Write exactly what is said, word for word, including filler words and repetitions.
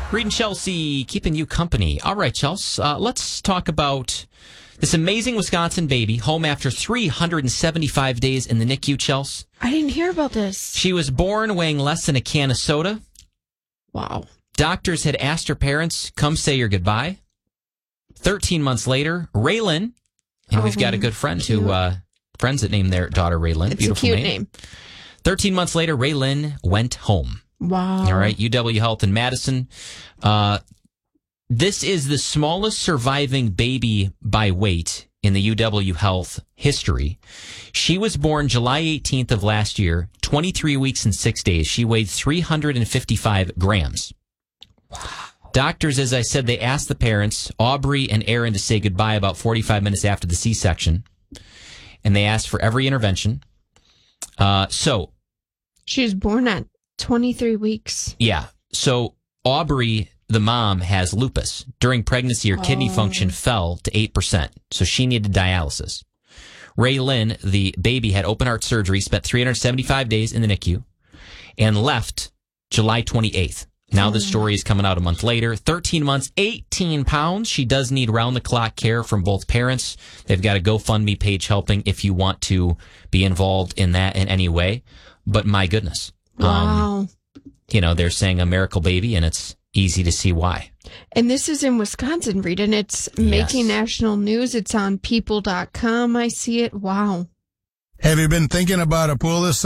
Reed and Chelsea keeping you company. All right, Chelsea, uh, let's talk about this amazing Wisconsin baby home after three hundred seventy-five days in the N I C U, Chelsea. I didn't hear about this. She was born weighing less than a can of soda. Wow. Doctors had asked her parents, come say your goodbye. thirteen months later, Raylan, and Oh, we've got a good friend cute. who, uh, friends that named their daughter Raylan. It's Beautiful a cute name. name. thirteen months later, Raylan went home. Wow. All right, U W Health in Madison. Uh, this is the smallest surviving baby by weight in the U W Health history. She was born July eighteenth of last year, twenty-three weeks and six days. She weighed three hundred fifty-five grams. Wow. Doctors, as I said, they asked the parents, Aubrey and Aaron, to say goodbye about forty-five minutes after the C-section. And they asked for every intervention. Uh, so... She was born at twenty-three weeks. Yeah. So Aubrey, the mom, has lupus. During pregnancy, her kidney Oh. function fell to eight percent. So she needed dialysis. Raylan, the baby, had open heart surgery, spent three hundred seventy-five days in the N I C U, and left July twenty-eighth. Now the story is coming out a month later. thirteen months, eighteen pounds. She does need round-the-clock care from both parents. They've got a GoFundMe page helping if you want to be involved in that in any way. But my goodness. Wow. Um, you know, they're saying a miracle baby, and it's easy to see why. And this is in Wisconsin, Reed, and it's Yes. making national news. It's on people dot com. I see it. Wow. Have you been thinking about a pool this